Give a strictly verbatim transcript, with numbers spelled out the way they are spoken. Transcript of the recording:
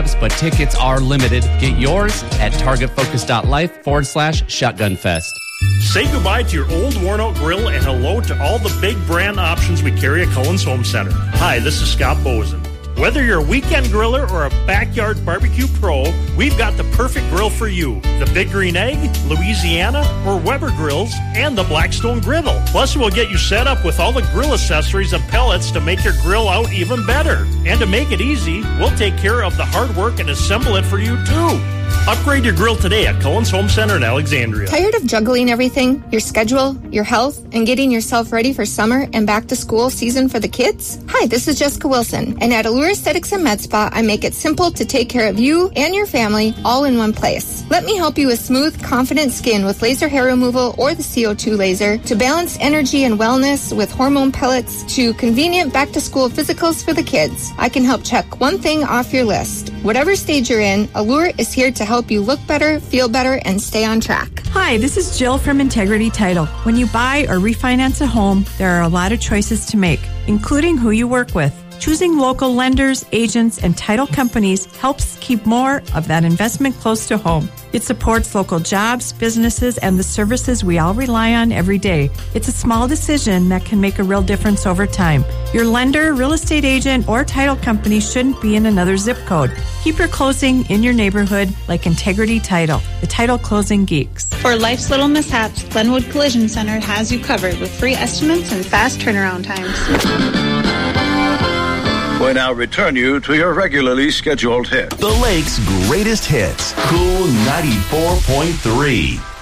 jobs, but tickets are limited. Get yours at targetfocus.life forward slash shotgun fest. Say goodbye to your old worn-out grill and hello to all the big brand options we carry at Cullen's Home Center. Hi, this is Scott Bozen. Whether you're a weekend griller or a backyard barbecue pro, we've got the perfect grill for you. The Big Green Egg, Louisiana, or Weber grills, and the Blackstone Griddle. Plus, we'll get you set up with all the grill accessories and pellets to make your grill out even better. And to make it easy, we'll take care of the hard work and assemble it for you, too. Upgrade your grill today at Cullen's Home Center in Alexandria. Tired of juggling everything? Your schedule, your health, and getting yourself ready for summer and back to school season for the kids? Hi, this is Jessica Wilson, and at Allure Aesthetics and Med Spa, I make it simple to take care of you and your family all in one place. Let me help you with smooth, confident skin with laser hair removal or the C O two laser, to balance energy and wellness with hormone pellets, to convenient back-to-school physicals for the kids. I can help check one thing off your list. Whatever stage you're in, Allure is here to help you look better, feel better, and stay on track. Hi, this is Jill from Integrity Title. When you buy or refinance a home, there are a lot of choices to make, including who you work with. Choosing local lenders, agents, and title companies helps keep more of that investment close to home. It supports local jobs, businesses, and the services we all rely on every day. It's a small decision that can make a real difference over time. Your lender, real estate agent, or title company shouldn't be in another zip code. Keep your closing in your neighborhood like Integrity Title, the title closing geeks. For life's little mishaps, Glenwood Collision Center has you covered with free estimates and fast turnaround times. We now return you to your regularly scheduled hit. The Lake's greatest hits. Cool ninety-four point three.